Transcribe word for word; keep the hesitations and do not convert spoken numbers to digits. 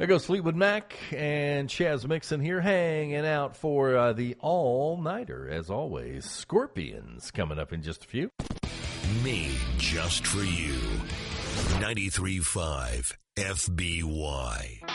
There goes Fleetwood Mac and Chaz Mixon here, hanging out for uh, the all-nighter, as always. Scorpions coming up in just a few. Me, just for you. ninety-three point five F B Y.